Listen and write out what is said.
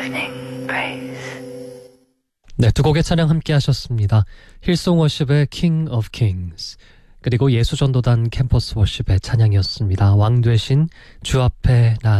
evening praise. 네, 두 곡의 찬양 함께 하셨습니다. 힐송 워십의 King of Kings, 그리고 예수전도단 캠퍼스 워십의 찬양이었습니다. 왕 되신 주 앞에 나